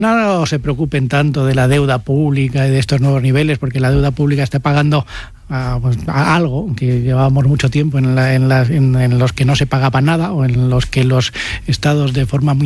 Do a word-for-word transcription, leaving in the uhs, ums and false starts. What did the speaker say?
No se preocupen tanto de la deuda pública y de estos nuevos niveles, porque la deuda pública está pagando a, pues, a algo que llevábamos mucho tiempo en, la, en, la, en, en los que no se pagaba nada, o en los que los estados de forma muy